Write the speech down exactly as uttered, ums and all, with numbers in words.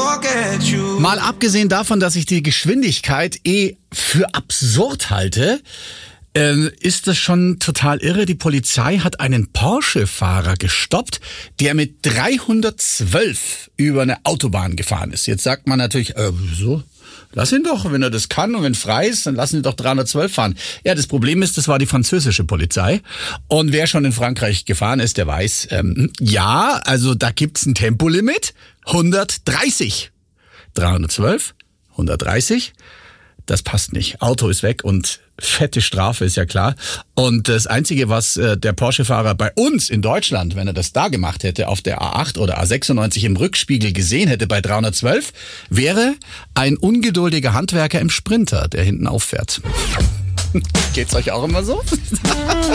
Mal abgesehen davon, dass ich die Geschwindigkeit eh für absurd halte, äh, ist das schon total irre. Die Polizei hat einen Porsche-Fahrer gestoppt, der mit dreihundertzwölf über eine Autobahn gefahren ist. Jetzt sagt man natürlich, äh, wieso? Lass ihn doch, wenn er das kann und wenn frei ist, dann lassen ihn doch dreihundertzwölf fahren. Ja, das Problem ist, das war die französische Polizei. Und wer schon in Frankreich gefahren ist, der weiß, ähm, ja, also da gibt's ein Tempolimit, hundertdreißig. dreihundertzwölf, hundertdreißig, das passt nicht. Auto ist weg und fette Strafe, ist ja klar. Und das Einzige, was äh, der Porsche-Fahrer bei uns in Deutschland, wenn er das da gemacht hätte, auf der A acht oder A sechsundneunzig im Rückspiegel gesehen hätte bei dreihundertzwölf, wäre ein ungeduldiger Handwerker im Sprinter, der hinten auffährt. Geht's euch auch immer so?